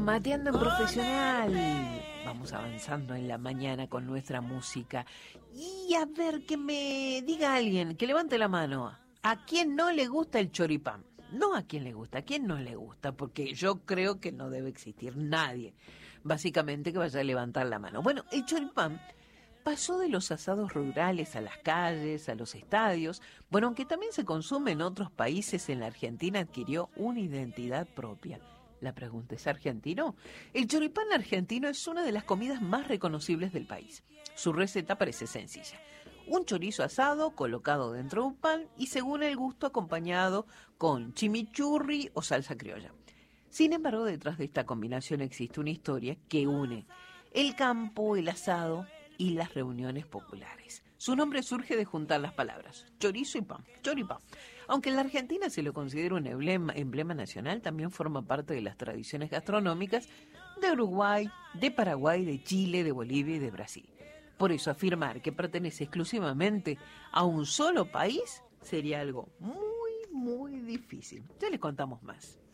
Mateando en Profesional. Vamos avanzando en la mañana con nuestra música. Y a ver, que me diga alguien, que levante la mano. ¿A quién no le gusta el choripán? No a quién le gusta, a quién no le gusta, porque yo creo que no debe existir nadie, básicamente, que vaya a levantar la mano. Bueno, el choripán pasó de los asados rurales a las calles, a los estadios. Bueno, aunque también se consume en otros países, en la Argentina adquirió una identidad propia. La pregunta, ¿es argentino? El choripán argentino es una de las comidas más reconocibles del país. Su receta parece sencilla. Un chorizo asado colocado dentro de un pan y, según el gusto, acompañado con chimichurri o salsa criolla. Sin embargo, detrás de esta combinación existe una historia que une el campo, el asado y las reuniones populares. Su nombre surge de juntar las palabras chorizo y pan, choripán. Aunque en la Argentina se lo considera un emblema nacional, también forma parte de las tradiciones gastronómicas de Uruguay, de Paraguay, de Chile, de Bolivia y de Brasil. Por eso afirmar que pertenece exclusivamente a un solo país sería algo muy, muy difícil. Ya les contamos más.